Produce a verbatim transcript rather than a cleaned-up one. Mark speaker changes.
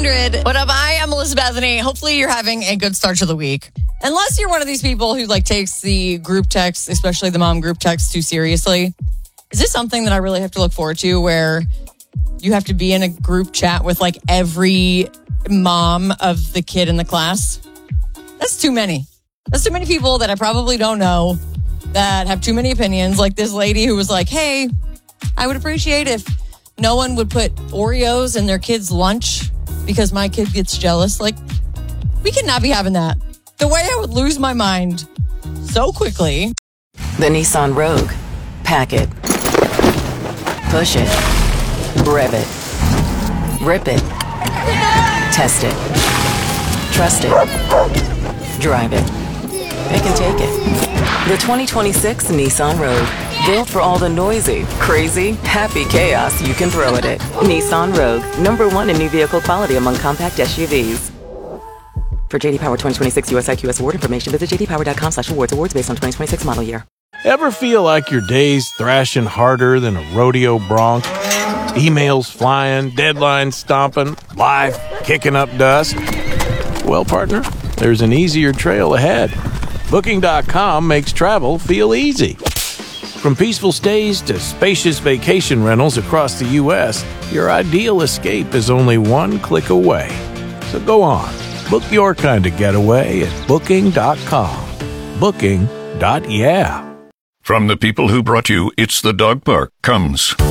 Speaker 1: hundred. What up? I am Melissa Bethany. Hopefully you're having a good start to the week. Unless you're one of these people who like takes the group text, especially the mom group text, too seriously. Is this something that I really have to look forward to where you have to be in a group chat with like every mom of the kid in the class? That's too many. That's too many people that I probably don't know that have too many opinions. Like this lady who was like, hey, I would appreciate if no one would put Oreos in their kid's lunch because my kid gets jealous. Like, we cannot be having that. The way I would lose my mind so quickly.
Speaker 2: The Nissan Rogue. Pack it. Push it. Rev it. Rip it. Test it. Trust it. Drive it. It can take it. The twenty twenty-six Nissan Rogue. Built for all the noisy, crazy, happy chaos you can throw at it. Nissan Rogue. Number one in new vehicle quality among compact S U Vs. For J D Power twenty twenty-six U S I Q S award information, visit j d power dot com slash awards. Awards based on twenty twenty-six model year.
Speaker 3: Ever feel like your day's thrashing harder than a rodeo bronc? Emails flying, deadlines stomping, life kicking up dust? Well, partner, there's an easier trail ahead. Booking dot com makes travel feel easy. From peaceful stays to spacious vacation rentals across the U S, your ideal escape is only one click away. So go on, book your kind of getaway at Booking dot com. Booking dot yeah.
Speaker 4: From the people who brought you It's the Dog Park comes